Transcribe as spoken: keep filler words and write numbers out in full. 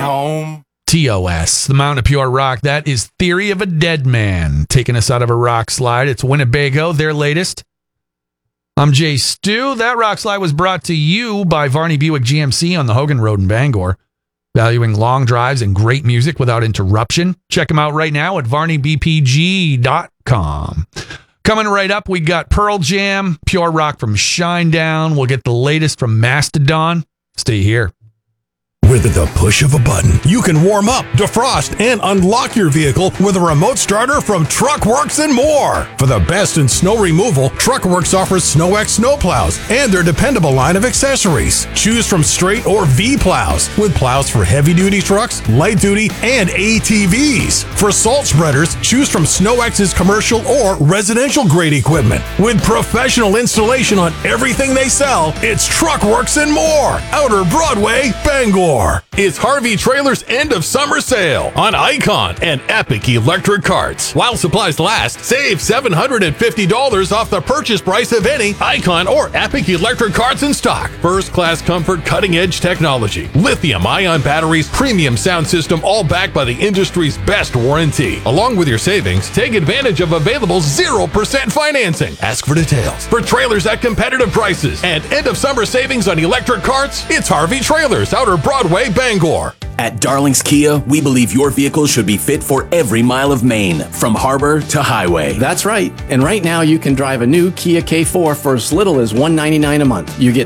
home. T O S, the Mountain of Pure Rock. That is Theory of a Dead Man, taking us out of a rock slide. It's Winnebago, their latest. I'm Jay Stu. That rock slide was brought to you by Varney Buick G M C on the Hogan Road in Bangor. Valuing long drives and great music without interruption. Check them out right now at varney b p g dot com. Coming right up, we got Pearl Jam, Pure Rock from Shinedown. We'll get the latest from Mastodon. Stay here. With the push of a button, you can warm up, defrost, and unlock your vehicle with a remote starter from TruckWorks and more. For the best in snow removal, TruckWorks offers SnowX snowplows and their dependable line of accessories. Choose from straight or V plows, with plows for heavy-duty trucks, light-duty, and A T Vs. For salt spreaders, choose from SnowX's commercial or residential-grade equipment. With professional installation on everything they sell, it's TruckWorks and more. Outer Broadway, Bangor. It's Harvey Trailer's end of summer sale on Icon and Epic electric carts. While supplies last, save seven hundred fifty dollars off the purchase price of any Icon or Epic electric carts in stock. First-class comfort, cutting-edge technology, lithium-ion batteries, premium sound system, all backed by the industry's best warranty. Along with your savings, take advantage of available zero percent financing. Ask for details. For trailers at competitive prices and end of summer savings on electric carts, it's Harvey Trailers, Outer Broadway, Bangor. At Darling's Kia, we believe your vehicle should be fit for every mile of Maine, from harbor to highway. That's right. And right now, you can drive a new Kia K four for as little as one hundred ninety-nine dollars a month. You get